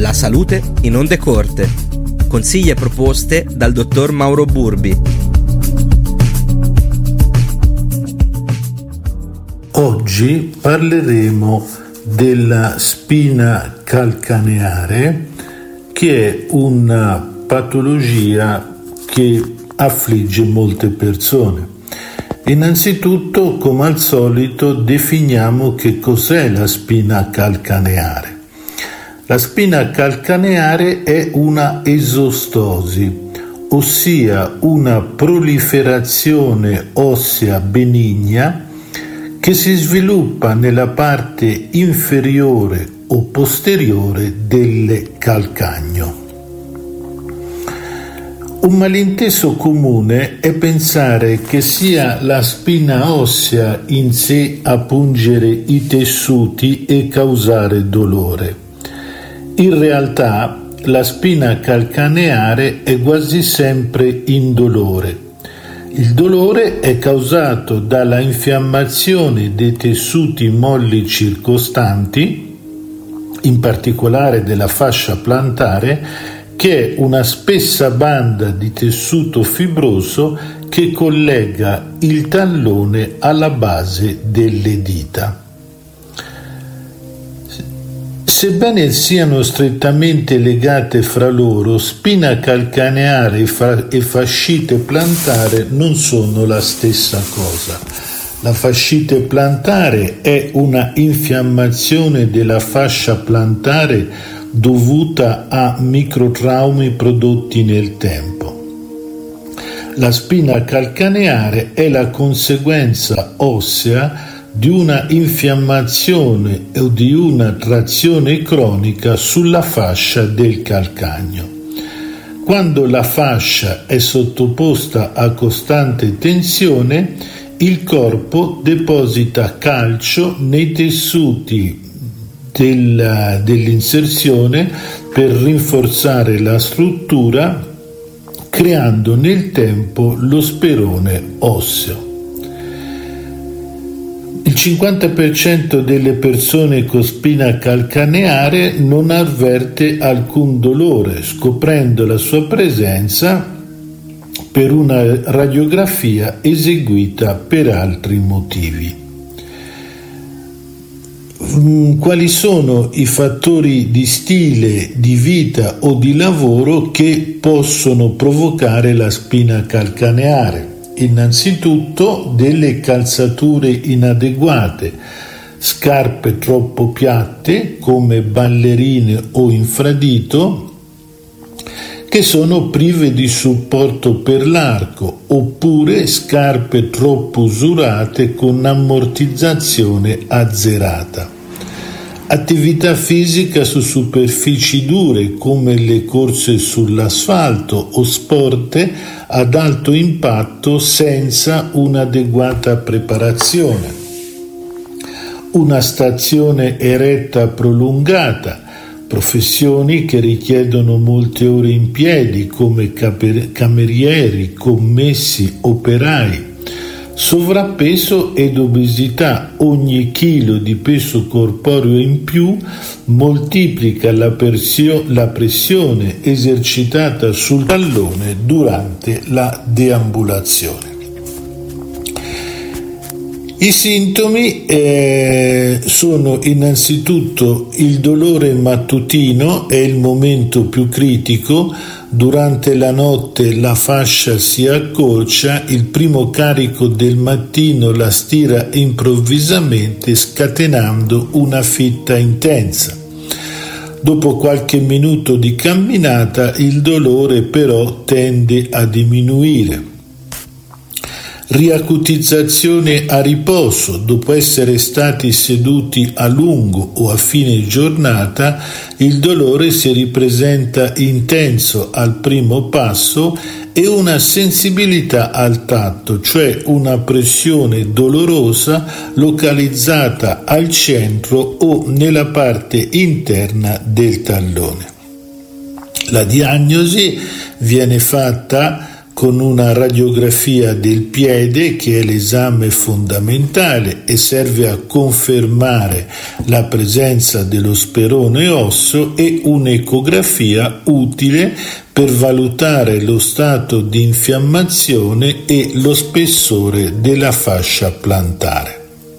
La salute in onde corte. Consigli e proposte dal dottor Mauro Burbi. Oggi parleremo della spina calcaneare, che è una patologia che affligge molte persone. Innanzitutto, come al solito, definiamo che cos'è la spina calcaneare. La spina calcaneare è una esostosi, ossia una proliferazione ossea benigna che si sviluppa nella parte inferiore o posteriore del calcagno. Un malinteso comune è pensare che sia la spina ossea in sé a pungere i tessuti e causare dolore. In realtà la spina calcaneare è quasi sempre indolore. Il dolore è causato dalla infiammazione dei tessuti molli circostanti, in particolare della fascia plantare, che è una spessa banda di tessuto fibroso che collega il tallone alla base delle dita. Sebbene siano strettamente legate fra loro, spina calcaneare e fascite plantare non sono la stessa cosa. La fascite plantare è una infiammazione della fascia plantare dovuta a microtraumi prodotti nel tempo. La spina calcaneare è la conseguenza ossea di una infiammazione o di una trazione cronica sulla fascia del calcagno. Quando la fascia è sottoposta a costante tensione, il corpo deposita calcio nei tessuti dell'inserzione per rinforzare la struttura, creando nel tempo lo sperone osseo. Il 50% delle persone con spina calcaneare non avverte alcun dolore, scoprendo la sua presenza per una radiografia eseguita per altri motivi. Quali sono i fattori di stile, di vita o di lavoro che possono provocare la spina calcaneare? Innanzitutto delle calzature inadeguate, scarpe troppo piatte come ballerine o infradito che sono prive di supporto per l'arco, oppure scarpe troppo usurate con ammortizzazione azzerata. Attività fisica su superfici dure come le corse sull'asfalto o sport ad alto impatto senza un'adeguata preparazione. Una stazione eretta prolungata, professioni che richiedono molte ore in piedi come camerieri, commessi, operai, sovrappeso ed obesità. Ogni chilo di peso corporeo in più moltiplica la pressione esercitata sul tallone durante la deambulazione. I sintomi sono innanzitutto il dolore mattutino, è il momento più critico. Durante la notte la fascia si accorcia, il primo carico del mattino la stira improvvisamente scatenando una fitta intensa. Dopo qualche minuto di camminata il dolore però tende a diminuire. Riacutizzazione a riposo. Dopo essere stati seduti a lungo o a fine giornata, il dolore si ripresenta intenso al primo passo e una sensibilità al tatto, cioè una pressione dolorosa localizzata al centro o nella parte interna del tallone. La diagnosi viene fatta con una radiografia del piede, che è l'esame fondamentale e serve a confermare la presenza dello sperone osseo, e un'ecografia utile per valutare lo stato di infiammazione e lo spessore della fascia plantare.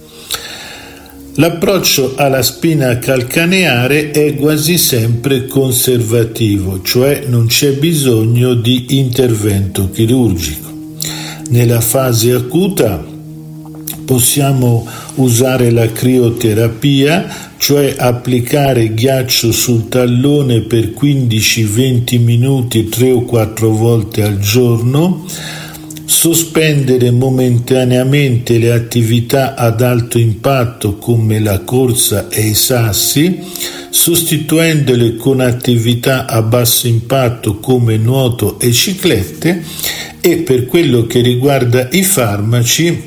L'approccio alla spina calcaneare è quasi sempre conservativo, cioè non c'è bisogno di intervento chirurgico. Nella fase acuta possiamo usare la crioterapia, cioè applicare ghiaccio sul tallone per 15-20 minuti 3 o 4 volte al giorno, sospendere momentaneamente le attività ad alto impatto come la corsa e i sassi, sostituendole con attività a basso impatto come nuoto e ciclette, e per quello che riguarda i farmaci,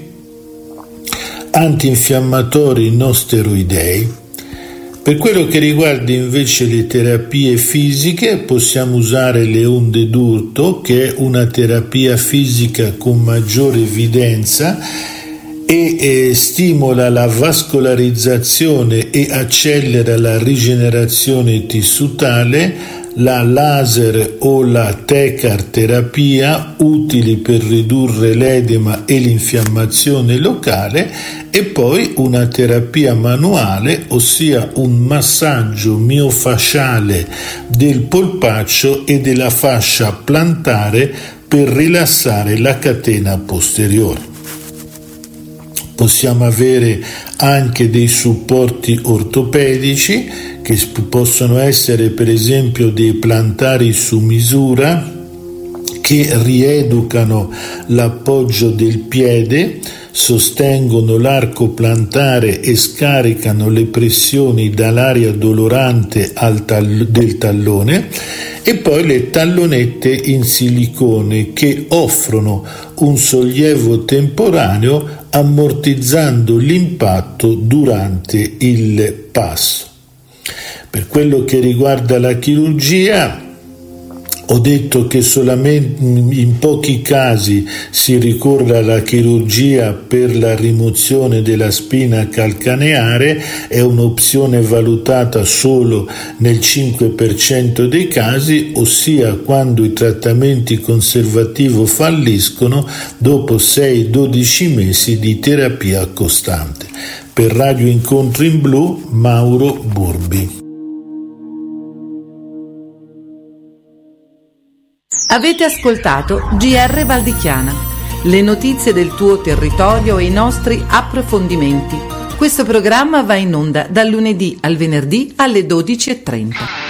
antinfiammatori non steroidei. Per quello che riguarda invece le terapie fisiche, possiamo usare le onde d'urto, che è una terapia fisica con maggiore evidenza e stimola la vascolarizzazione e accelera la rigenerazione tissutale. La laser o la TECAR terapia, utili per ridurre l'edema e l'infiammazione locale, e poi una terapia manuale, ossia un massaggio miofasciale del polpaccio e della fascia plantare per rilassare la catena posteriore. Possiamo avere anche dei supporti ortopedici, che possono essere per esempio dei plantari su misura, che rieducano l'appoggio del piede, sostengono l'arco plantare e scaricano le pressioni dall'area dolorante del tallone, e poi le tallonette in silicone, che offrono un sollievo temporaneo ammortizzando l'impatto durante il passo. Per quello che riguarda la chirurgia, ho detto che solamente in pochi casi si ricorre alla chirurgia per la rimozione della spina calcaneare, è un'opzione valutata solo nel 5% dei casi, ossia quando i trattamenti conservativi falliscono dopo 6-12 mesi di terapia costante. Per Radio Incontri in Blu, Mauro Burbi. Avete ascoltato GR Valdichiana, le notizie del tuo territorio e i nostri approfondimenti. Questo programma va in onda dal lunedì al venerdì alle 12:30.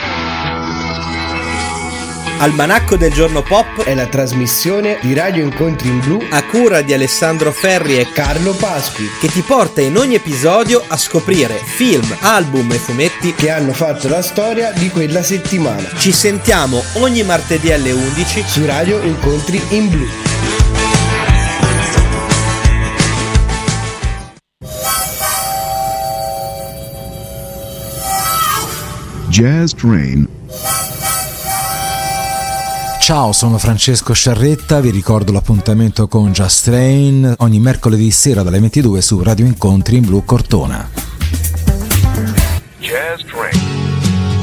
Almanacco del Giorno Pop è la trasmissione di Radio Incontri in Blu a cura di Alessandro Ferri e Carlo Pasqui, che ti porta in ogni episodio a scoprire film, album e fumetti che hanno fatto la storia di quella settimana. Ci sentiamo ogni martedì alle 11 su Radio Incontri in Blu. Jazz Train. Ciao, sono Francesco Sciarretta, vi ricordo l'appuntamento con Jazz Train ogni mercoledì sera dalle 22 su Radio Incontri in Blu Cortona. Jazz Train.